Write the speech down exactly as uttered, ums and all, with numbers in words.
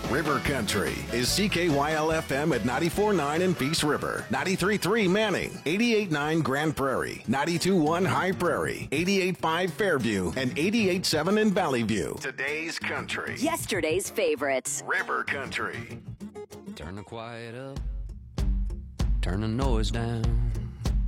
River Country is C K Y L F M at ninety-four point nine in Peace River, ninety-three point three Manning, eighty-eight point nine Grand Prairie, ninety-two point one High Prairie, eighty-eight point five Fairview, and eighty-eight point seven in Valley View. Today's country. Yesterday's favorites. River Country. Turn the quiet up. Turn the noise down.